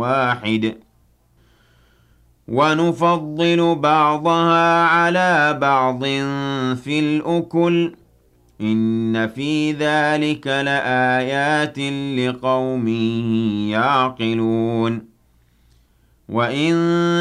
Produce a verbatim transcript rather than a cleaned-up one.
واحد وَنُفَضِّلُ بَعْضَهَا عَلَىٰ بَعْضٍ فِي الْأُكُلِ ۚ إِنَّ فِي ذَٰلِكَ لَآيَاتٍ لِّقَوْمٍ يَعْقِلُونَ وَإِن